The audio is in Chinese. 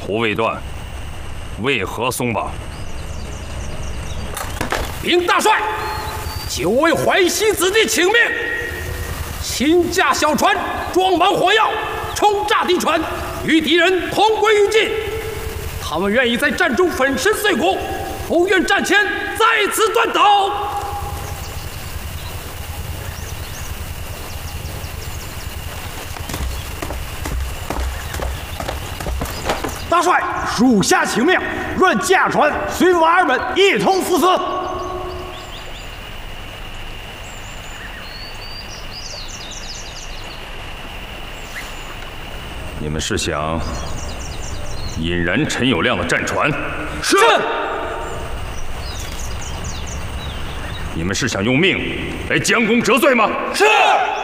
途未断，为何松绑？ 禀大帅，久为淮西子弟请命，亲驾小船，装满火药，冲炸敌船，与敌人同归于尽。他们愿意在战中粉身碎骨，不愿战前再次断岛。 大帅，属下请命，愿驾船随娃儿们一同赴死。 你们是想引燃陈友谅的战船？ 是。 你们是想用命来将功折罪吗？ 是。